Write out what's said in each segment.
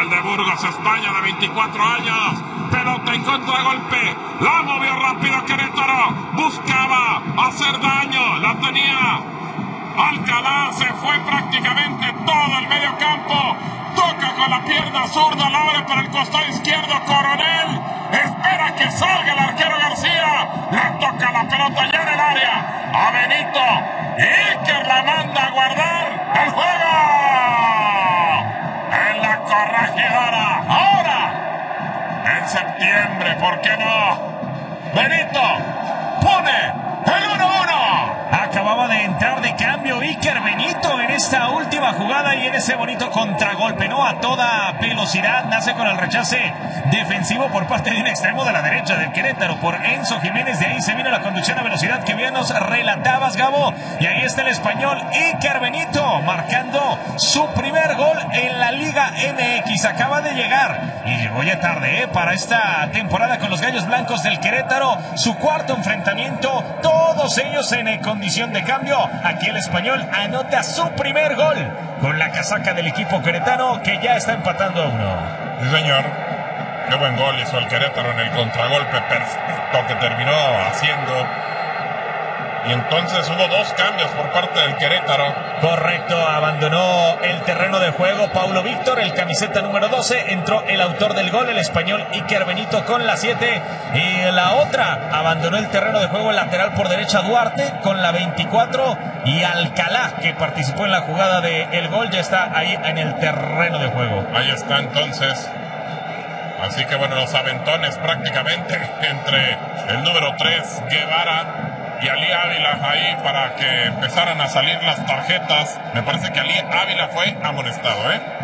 El de Burgos, España, de 24 años. Pelota en contragolpe. La movió rápido Querétaro. Buscaba hacer daño. La tenía Alcalá. Se fue prácticamente todo el medio campo. Toca con la pierna zurda. La abre para el costado izquierdo. Coronel. Espera que salga el arquero García. Le toca la pelota ya en el área a Benito. Iker la manda a guardar el juego en la Corregidora. Ahora, en septiembre, ¿por qué no? Benito pone el 1-1. Acababa de entrar de cambio Iker Benito en esta última jugada y en ese bonito contragolpe, ¿no? A toda velocidad, nace con el rechace defensivo por parte de un extremo de la derecha del Querétaro por Enzo Jiménez. De ahí se vino la conducción a velocidad que bien nos relatabas, Gabo. Y ahí está el español Iker Benito marcando su primer gol en la Liga MX. Acaba de llegar y llegó ya tarde, para esta temporada con los Gallos Blancos del Querétaro. Su cuarto enfrentamiento, todos ellos en condición de cambio. Aquí el español anota su primer gol con la casaca del equipo queretano, que ya está empatando a 1. Sí, señor. Qué buen gol hizo el Querétaro en el contragolpe perfecto que terminó haciendo. Y entonces hubo dos cambios por parte del Querétaro. Correcto, abandonó el terreno de juego Paulo Víctor, el camiseta número 12. Entró el autor del gol, el español Iker Benito, con la 7. Y la otra abandonó el terreno de juego, el lateral por derecha Duarte con la 24. Y Alcalá, que participó en la jugada del gol, ya está ahí en el terreno de juego. Ahí está entonces. Así que bueno, los aventones prácticamente entre el número 3 Guevara y Ali Ávila ahí para que empezaran a salir las tarjetas. Me parece que Ali Ávila fue amonestado,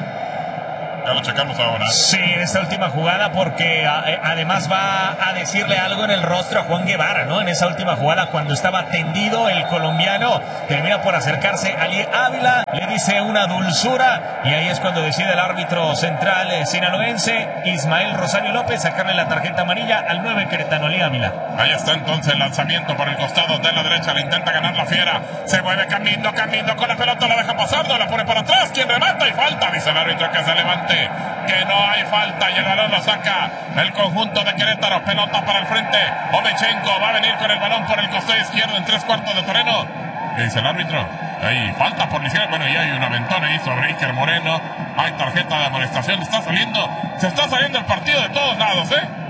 Ya lo checamos ahora. Sí, en esta última jugada, porque además va a decirle algo en el rostro a Juan Guevara, ¿no? En esa última jugada, cuando estaba tendido el colombiano, termina por acercarse a Ali Ávila, le dice una dulzura, y ahí es cuando decide el árbitro central sinaloense, Ismael Rosario López, sacarle la tarjeta amarilla al 9 queretano, Ali Ávila. Ahí está entonces el lanzamiento por el costado de la derecha, le intenta ganar la Fiera, se mueve Cambindo con la pelota, la deja pasar, no la pone para atrás, quien remata y falta, dice el árbitro que se levante, que no hay falta y el balón lo saca el conjunto de Querétaro. Pelota para el frente, Ovechenko va a venir con el balón por el costado izquierdo en 3/4 de terreno. ¿Qué dice el árbitro? Hay falta por la izquierda. Bueno, y hay un aventón ahí sobre Iker Moreno. Hay tarjeta de amonestación. Se está saliendo el partido de todos lados,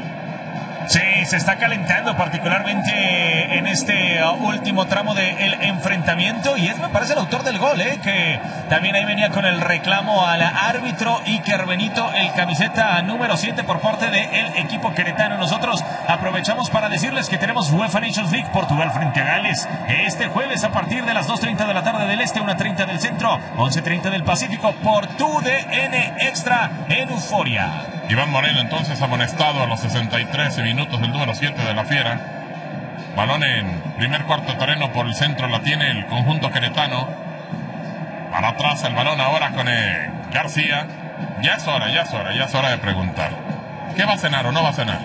Sí, se está calentando particularmente en este último tramo del enfrentamiento, y es, me parece, el autor del gol, que también ahí venía con el reclamo al árbitro Iker Benito, el camiseta número 7 por parte del equipo queretano. Nosotros aprovechamos para decirles que tenemos UEFA Nations League Portugal frente a Gales este jueves a partir de las 2:30 de la tarde del este, 1:30 del centro, 11:30 del Pacífico por TUDN Extra en Euforia. Iván Moreno entonces amonestado a los 63 minutos, el número 7 de la Fiera. Balón en primer cuarto de terreno por el centro, la tiene el conjunto queretano. Para atrás el balón ahora con García. Ya es hora de preguntar. ¿Qué va a cenar o no va a cenar?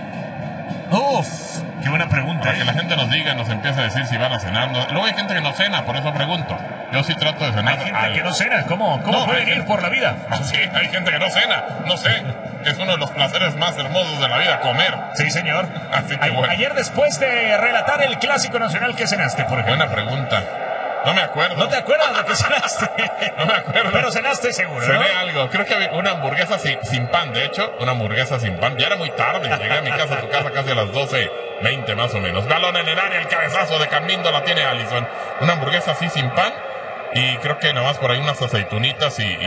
Uf, qué buena pregunta. Para que la gente nos diga, nos empiece a decir si van a cenar. Luego hay gente que no cena, por eso pregunto. Yo sí trato de cenar. Hay gente que no cena, ¿cómo puede ir por la vida? Sí, hay gente que no cena, no sé. Es uno de los placeres más hermosos de la vida, comer. Sí, señor. Así que bueno. Ayer, después de relatar el Clásico Nacional, ¿qué cenaste, por ejemplo? Buena pregunta. No me acuerdo. ¿No te acuerdas de lo que cenaste? No me acuerdo. Pero cenaste seguro, ¿no? Cené algo. Creo que había una hamburguesa sin pan. De hecho, una hamburguesa sin pan. Ya era muy tarde. Llegué a mi casa, a tu casa, casi a las 12:20 más o menos. Balón en el área, el cabezazo de Cambindo la tiene Allison. Una hamburguesa así sin pan. Y creo que nada más por ahí unas aceitunitas y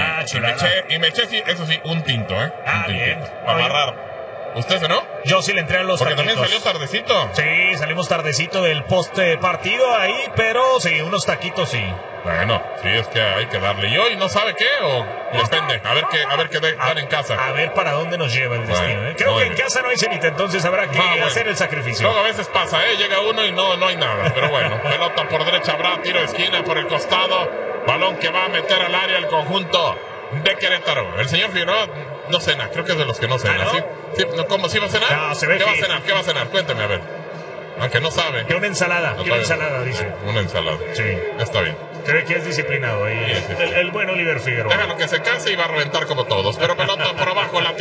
me eché, sí, eso sí, un tinto, un tintito, bien. Para amarrar. ¿Usted cenó? Yo sí le entré a los Porque taquitos. también salió tardecito. Sí, salimos tardecito del post partido ahí, pero sí, unos taquitos sí. Bueno, sí, es que hay que darle. ¿Y hoy no sabe qué? ¿O depende? A ver qué dan en casa. A ver para dónde nos lleva el destino. Creo que en casa no hay cenita, entonces habrá que hacer el sacrificio. Luego a veces pasa, llega uno y no hay nada. Pero bueno, pelota por derecha, habrá tiro de esquina por el costado. Balón que va a meter al área el conjunto de Querétaro. El señor Figueroa no cena, creo que es de los que no cena. ¿no? ¿Sí? ¿Cómo? ¿Sí va a cenar? No, se ve ¿Qué va a cenar? Cuénteme, a ver. Aunque no sabe. Que una ensalada, dice. Una ensalada. Sí. Está bien. Creo que es disciplinado ahí. Sí. El buen Oliver Figueroa. Déjalo que se case y va a reventar como todos. Pero pelota por abajo, la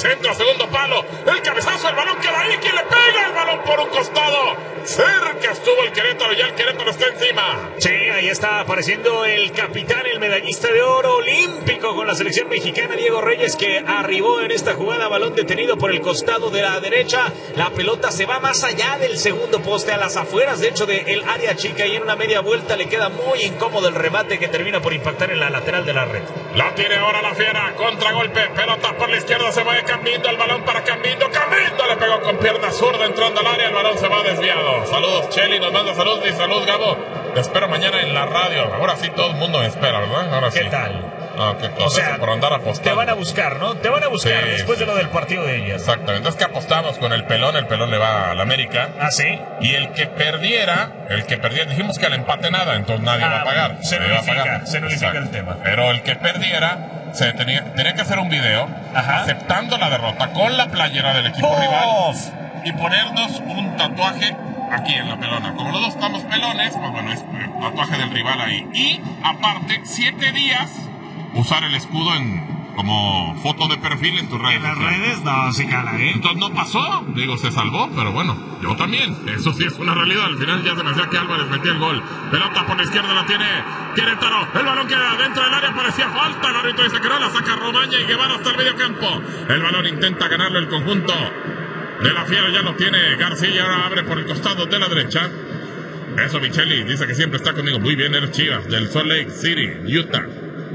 centro, segundo palo, el cabezazo, el balón queda ahí, ¿quién le pega? El balón por un costado. Cerca estuvo el Querétaro, ya el Querétaro está encima. Sí, ahí está apareciendo el capitán, el medallista de oro olímpico con la selección mexicana, Diego Reyes, que arribó en esta jugada, balón detenido por el costado de la derecha. La pelota se va más allá del segundo poste, a las afueras, de hecho, del área chica, y en una media vuelta le queda muy incómodo el remate que termina por impactar en la lateral de la red. La tiene ahora la Fiera, contragolpe, pelota por la izquierda, se va Cambindo, el balón para Cambindo le pegó con pierna zurda entrando al área, el balón se va desviado. Saludos, Cheli, nos manda saludos y salud, Gabo. Te espero mañana en la radio. Ahora sí todo el mundo me espera, ¿verdad? Ahora sí. ¿Qué tal? Ah, qué cosa, o sea, por andar apostando. Te van a buscar, ¿no? Te van a buscar después de lo del partido de ellas. Exactamente. Es que apostamos con el pelón le va al América. Ah, sí. Y el que perdiera, dijimos que al empate nada, entonces nadie va a pagar. Se nulifica el tema. Pero el que perdiera tenía que hacer un video aceptando la derrota con la playera del equipo rival y ponernos un tatuaje aquí en la pelona. Como los dos estamos pelones, pues bueno, es el tatuaje del rival ahí. Y aparte, 7 días usar el escudo como foto de perfil en tus redes. En las redes, no, sí cala, ¿eh? Entonces no pasó, se salvó, pero bueno, yo también. Eso sí es una realidad. Al final ya se me hacía que Álvarez metía el gol. Pelota por la izquierda la tiene Querétaro. El balón queda dentro del área, parecía falta. El árbitro dice que no, la saca Romaña y Guevara hasta el medio campo. El balón intenta ganarlo el conjunto de la Fiera, ya lo tiene García, ahora abre por el costado de la derecha. Eso, Micheli, dice que siempre está conmigo. Muy bien, eres Chivas, del Salt Lake City, Utah.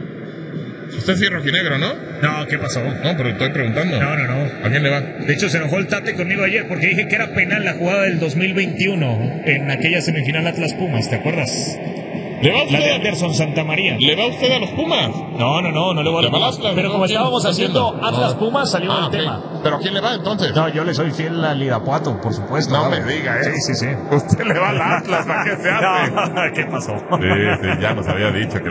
Usted sí es rojinegro, ¿no? No, ¿qué pasó? No, pero estoy preguntando. No. ¿A quién le va? De hecho, se enojó el Tate conmigo ayer porque dije que era penal la jugada del 2021 en aquella semifinal Atlas Pumas, ¿te acuerdas? ¿Le va usted la de Anderson Santamaría. ¿Le va usted a los Pumas? No le voy a los Pumas. Pero como estábamos haciendo Atlas Pumas, salió el tema. ¿Pero a quién le va entonces? No, yo le soy fiel al Irapuato, por supuesto. No me diga, ¿eh? Sí. Usted le va al Atlas, ¿a qué se hace? No, ¿qué pasó? Sí, ya nos había dicho que